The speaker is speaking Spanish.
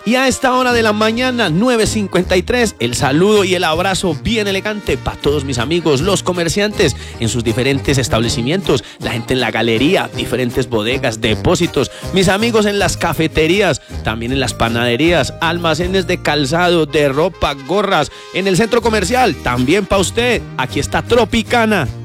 Y a esta hora de la mañana, 9:53, el saludo y el abrazo bien elegante para todos mis amigos, los comerciantes en sus diferentes establecimientos, la gente en la galería, diferentes bodegas, depósitos, mis amigos en las cafeterías, también en las panaderías, almacenes de calzado, de ropa, gorras, en el centro comercial, también para usted. Aquí está Tropicana.